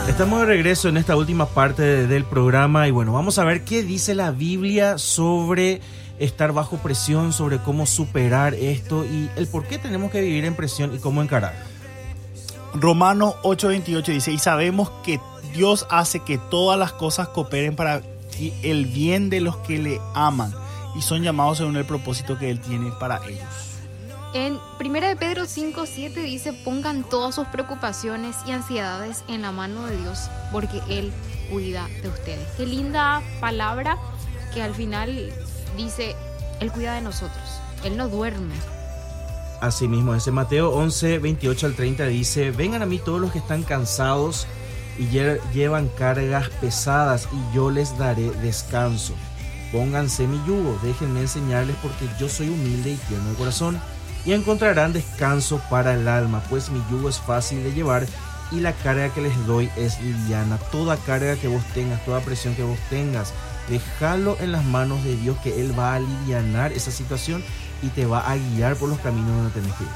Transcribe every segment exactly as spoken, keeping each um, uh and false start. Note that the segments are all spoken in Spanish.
Estamos de regreso en esta última parte de, del programa y bueno, vamos a ver qué dice la Biblia sobre estar bajo presión, sobre cómo superar esto y el por qué tenemos que vivir en presión y cómo encarar. Romanos ocho veintiocho dice, y sabemos que Dios hace que todas las cosas cooperen para el bien de los que le aman y son llamados según el propósito que Él tiene para ellos. En primera de Pedro cinco siete dice, pongan todas sus preocupaciones y ansiedades en la mano de Dios, porque Él cuida de ustedes. Qué linda palabra que al final dice, Él cuida de nosotros, Él no duerme. Así mismo, ese Mateo once veintiocho al treinta dice, vengan a mí todos los que están cansados y llevan cargas pesadas y yo les daré descanso. Pónganse mi yugo, déjenme enseñarles porque yo soy humilde y tierno de corazón y encontrarán descanso para el alma, pues mi yugo es fácil de llevar y la carga que les doy es liviana. Toda carga que vos tengas, toda presión que vos tengas, déjalo en las manos de Dios, que Él va a alivianar esa situación y te va a guiar por los caminos donde tenés que ir.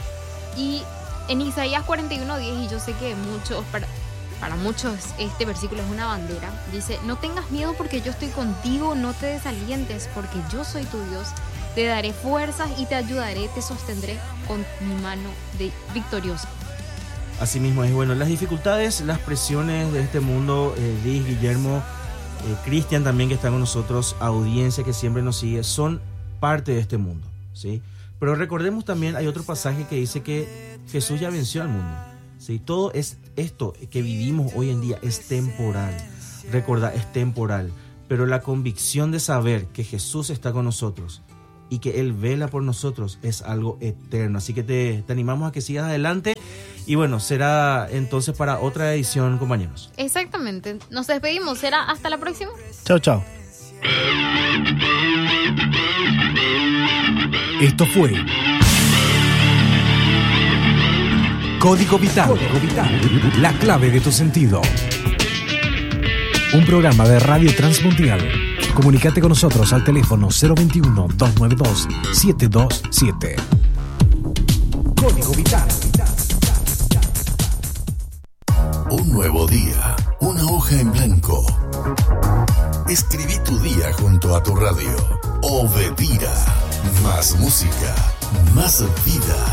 Y en Isaías cuarenta y uno diez, y yo sé que muchos, para, para muchos este versículo es una bandera, dice, no tengas miedo porque yo estoy contigo, no te desalientes porque yo soy tu Dios. Te daré fuerzas y te ayudaré, te sostendré con mi mano de victoriosa. Así mismo es. Bueno, las dificultades, las presiones de este mundo, eh, Liz, Guillermo, eh, Cristian también que está con nosotros, audiencia que siempre nos sigue, son parte de este mundo, ¿sí? Pero recordemos también, hay otro pasaje que dice que Jesús ya venció al mundo, ¿sí? Todo es esto que vivimos hoy en día es temporal, recordad, es temporal, pero la convicción de saber que Jesús está con nosotros y que Él vela por nosotros es algo eterno. Así que te, te animamos a que sigas adelante. Y bueno, será entonces para otra edición, compañeros. Exactamente. Nos despedimos. Será hasta la próxima. Chao, chao. Esto fue Código Vital. Código Vital. La clave de tu sentido. Un programa de Radio Transmundial. Comunícate con nosotros al teléfono cero veintiuno, doscientos noventa y dos, setecientos veintisiete. Código Vital. Un nuevo día, una hoja en blanco. Escribí tu día junto a tu radio. Obedira. Más música, más vida.